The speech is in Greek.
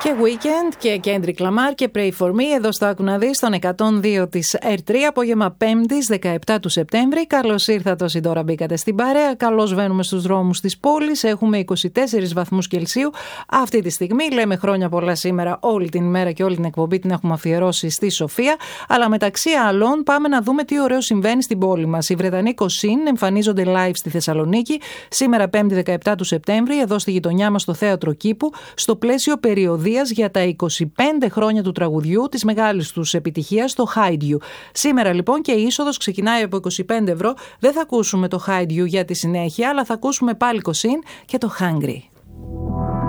Και Weekend και Kendrick Lamar και Pray For Me εδώ στο Άκου να δεις, στον 102 της R3, απόγευμα 5ης 17 του Σεπτέμβρη. Καλώς ήρθατε όσοι τώρα μπήκατε στην παρέα. Καλώς βαίνουμε στους δρόμους της πόλης. Έχουμε 24 βαθμούς Κελσίου αυτή τη στιγμή. Λέμε χρόνια πολλά σήμερα, όλη την ημέρα και όλη την εκπομπή την έχουμε αφιερώσει στη Σοφία. Αλλά μεταξύ άλλων πάμε να δούμε τι ωραίο συμβαίνει στην πόλη μας. Οι Βρετανοί Κοσίν εμφανίζονται live στη Θεσσαλονίκη σήμερα 5η 17 του Σεπτέμβρη, εδώ στη γειτονιά μας στο Θέατρο Κήπου, στο πλαίσιο περιοδίας για τα 25 χρόνια του τραγουδιού, της μεγάλης τους επιτυχίας, το Hide You. Σήμερα λοιπόν και η είσοδος ξεκινάει από 25€. Δεν θα ακούσουμε το Hide You για τη συνέχεια, αλλά θα ακούσουμε πάλι Κοσίν και το Hungry.